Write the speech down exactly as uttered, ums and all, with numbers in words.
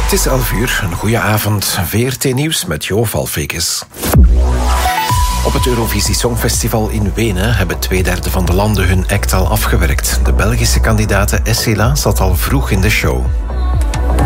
Het is elf uur, een goede avond. V R T-nieuws met Jo Valfekes. Op het Eurovisie Songfestival in Wenen hebben twee derde van de landen hun act al afgewerkt. De Belgische kandidate Essela zat al vroeg in de show.